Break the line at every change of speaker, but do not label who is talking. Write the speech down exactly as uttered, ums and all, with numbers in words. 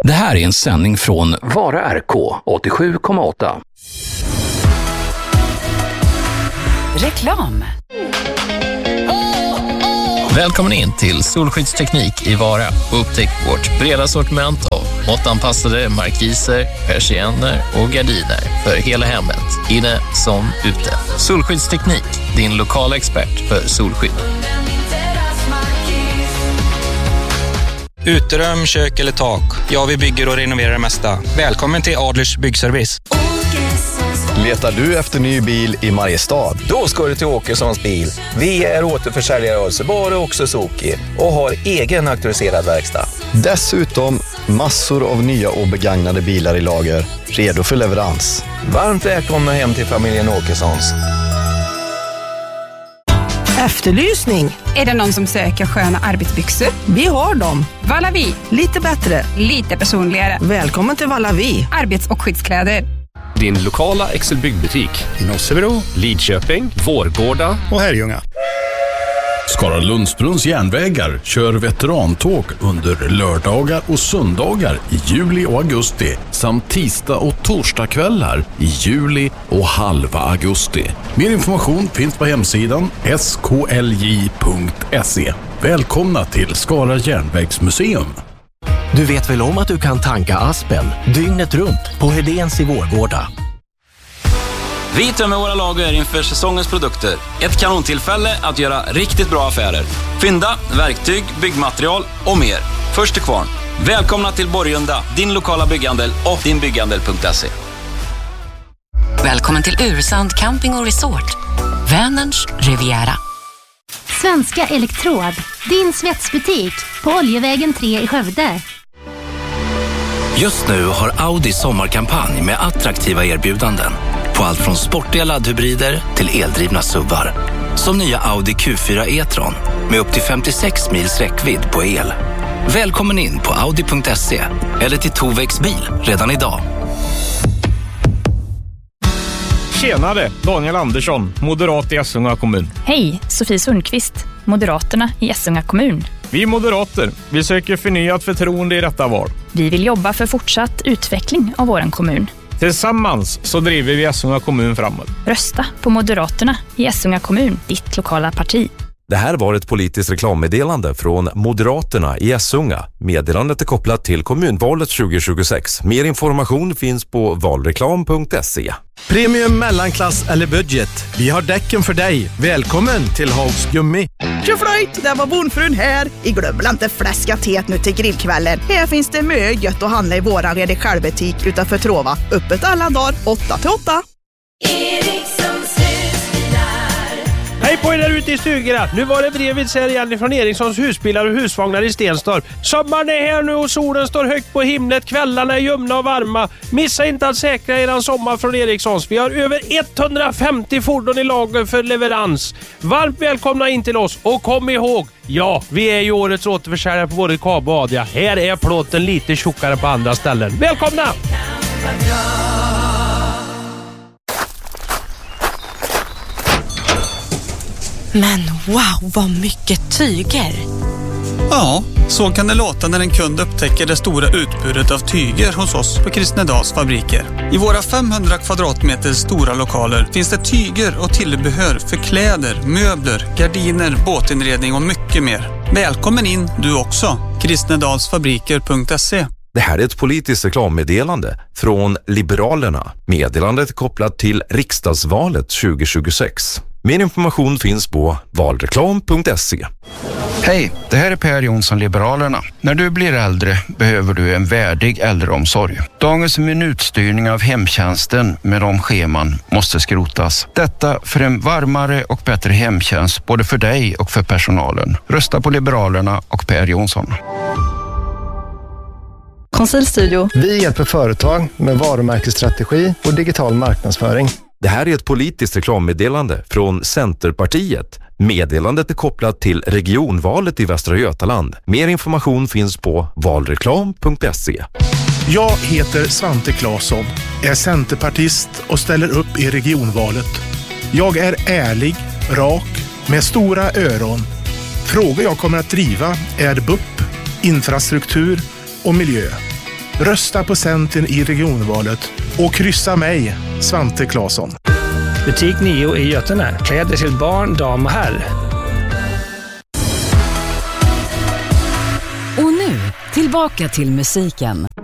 Det här är en sändning från Vara R K åttiosju komma åtta.
Reklam.
Välkommen in till Solskyddsteknik i Vara och upptäck vårt breda sortiment av måttanpassade markiser, persienner och gardiner för hela hemmet, inne som ute. Solskyddsteknik, din lokala expert för solskydd.
Uterum, kök eller tak. Ja, vi bygger och renoverar det mesta. Välkommen till Adlers byggservice.
Letar du efter ny bil i Mariestad?
Då ska du till Åkessons bil. Vi är återförsäljare av Subaru och Suzuki och har egen auktoriserad verkstad.
Dessutom massor av nya och begagnade bilar i lager, redo för leverans.
Varmt välkomna hem till familjen Åkessons.
Efterlysning.
Är det någon som söker sköna arbetsbyxor?
Vi har dem.
Vallavi.
Lite bättre.
Lite personligare.
Välkommen till Vallavi.
Arbets- och skyddskläder.
Din lokala Excel byggbutik i Nossebro, Lidköping, Vårgårda och Herrljunga.
Skara Lundsbrunns järnvägar kör veterantåg under lördagar och söndagar i juli och augusti samt tisdag och torsdagskvällar i juli och halva augusti. Mer information finns på hemsidan s k l j punkt se. Välkomna till Skara järnvägsmuseum.
Du vet väl om att du kan tanka Aspen dygnet runt på Hedéns i Vårgårda?
Vi tömmer våra lager inför säsongens produkter. Ett kanontillfälle att göra riktigt bra affärer. Fynda, verktyg, byggmaterial och mer. Först till kvarn. Välkomna till Borgunda, din lokala bygghandel och din bygghandel punkt se.
Välkommen till Ursand Camping och Resort. Vänerns Riviera.
Svenska Elektrod, din svetsbutik på Oljevägen tre i Skövde.
Just nu har Audi sommarkampanj med attraktiva erbjudanden på allt från sportiga laddhybrider till eldrivna SUVar. Som nya Audi Q fyra e-tron med upp till femtiosex mils räckvidd på el. Välkommen in på audi punkt se eller till Tovex bil redan idag.
Tjenare, Daniel Andersson, moderat i Essunga kommun.
Hej, Sofie Sundqvist, Moderaterna i Essunga kommun.
Vi moderater, vi söker förnyat förtroende i detta val.
Vi vill jobba för fortsatt utveckling av vår kommun.
Tillsammans så driver vi Essunga kommun framåt.
Rösta på Moderaterna i Essunga kommun, ditt lokala parti.
Det här var ett politiskt reklammeddelande från Moderaterna i Essunga. Meddelandet är kopplat till kommunvalet tjugo tjugosex. Mer information finns på valreklam punkt se.
Premium, mellanklass eller budget. Vi har däcken för dig. Välkommen till Hags Gummi.
Tjoflöjt, där var bondfrun här. I glömmer inte fläska teet nu till grillkvällen. Här finns det mycket gött att handla i våran redig självbutik utanför Trova. Öppet alla dagar, åtta till åtta.
Hej på er där ute i stugorna. Nu var det brevet här igen från Erikssons husbilar och husvagnar i Stenstorp. Sommaren är här nu och solen står högt på himlet. Kvällarna är ljumna och varma. Missa inte att säkra eran sommar från Erikssons. Vi har över etthundrafemtio fordon i lager för leverans. Varmt välkomna in till oss och kom ihåg, ja, vi är ju årets återförsäljare på både Kabo och Adia. Här är plåten lite tjockare på andra ställen. Välkomna!
Men wow, vad mycket tyger!
Ja, så kan det låta när en kund upptäcker det stora utbudet av tyger hos oss på Kristnedals fabriker. I våra femhundra kvadratmeter stora lokaler finns det tyger och tillbehör för kläder, möbler, gardiner, båtinredning och mycket mer. Välkommen in du också, kristnedalsfabriker punkt se.
Det här är ett politiskt reklammeddelande från Liberalerna. Meddelandet är kopplat till riksdagsvalet tjugo tjugosex. Mer information finns på valreklam punkt se.
Hej, det här är Per Jonsson, Liberalerna. När du blir äldre behöver du en värdig äldreomsorg. Dagens minutstyrning av hemtjänsten med de scheman måste skrotas. Detta för en varmare och bättre hemtjänst både för dig och för personalen. Rösta på Liberalerna och Per Jonsson.
Konsultstudio.
Vi hjälper företag med varumärkesstrategi och digital marknadsföring.
Det här är ett politiskt reklammeddelande från Centerpartiet. Meddelandet är kopplat till regionvalet i Västra Götaland. Mer information finns på valreklam punkt se.
Jag heter Svante Claesson, är centerpartist och ställer upp i regionvalet. Jag är ärlig, rak, med stora öron. Frågor jag kommer att driva är B U P, infrastruktur och miljö. Rösta på Centern i regionvalet och kryssa mig, Svante Claesson.
Butik Nio i Götene. Kläder till barn, dam och herr.
Och nu, tillbaka till musiken.